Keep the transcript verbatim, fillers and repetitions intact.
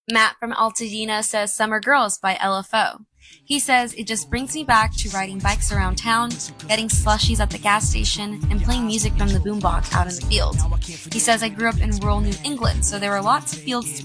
Matt from Altadena says Summer Girls by L F O. He says, it just brings me back to riding bikes around town, getting slushies at the gas station, and playing music from the boombox out in the field. He says, I grew up in rural New England, so there were lots of fields to